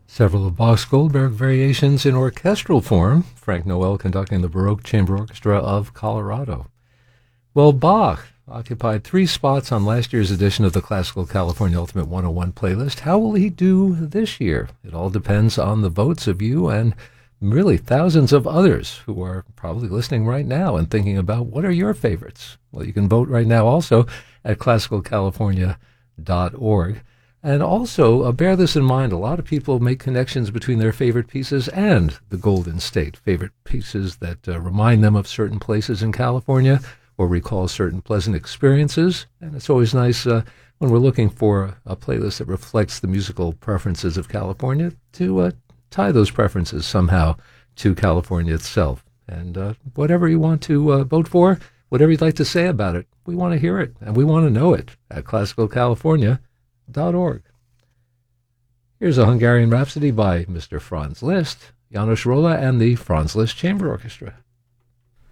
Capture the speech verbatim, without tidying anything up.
Several of Bach's Goldberg variations in orchestral form, Frank Noel conducting the Baroque Chamber Orchestra of Colorado. Well, Bach occupied three spots on last year's edition of the Classical California Ultimate one oh one playlist. How will he do this year? It all depends on the votes of you and really thousands of others who are probably listening right now and thinking about what are your favorites. Well, you can vote right now also at classical california dot org. And also, uh, bear this in mind, a lot of people make connections between their favorite pieces and the Golden State, favorite pieces that uh, remind them of certain places in California or recall certain pleasant experiences. And it's always nice uh, when we're looking for a playlist that reflects the musical preferences of California to uh, tie those preferences somehow to California itself. And uh, whatever you want to uh, vote for, whatever you'd like to say about it, we want to hear it, and we want to know it at classical california dot org. Here's a Hungarian Rhapsody by Mister Franz Liszt, János Róla, and the Franz Liszt Chamber Orchestra.